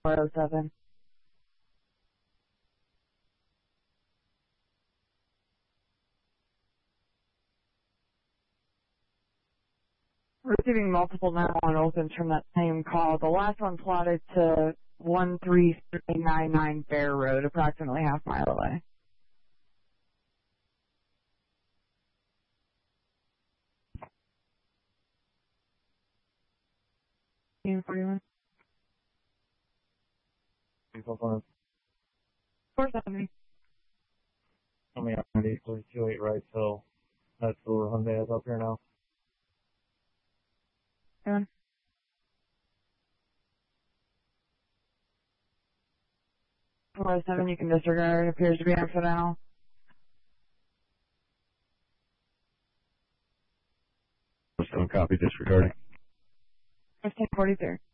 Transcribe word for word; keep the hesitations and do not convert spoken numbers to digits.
four oh seven. Receiving multiple nine one one opens from that same call. The last one plotted to one three three nine nine Bear Road, approximately half mile away. forty-one. four seventy. Tell me on eight three two eight right, so that's where Hyundai is up here now. Seven. four oh seven, you can disregard. It appears to be accidental. Seven copy disregarding. fifteen forty-three.